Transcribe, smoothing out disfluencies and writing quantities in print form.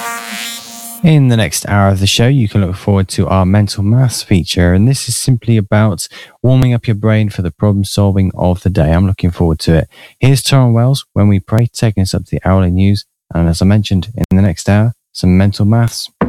In the next hour of the show, you can look forward to our mental maths feature, and this is simply about warming up your brain for the problem solving of the day. I'm looking forward to it. Here's Tyrone Wells, When We Pray, taking us up to the hourly news, and as I mentioned, in the next hour, some mental maths.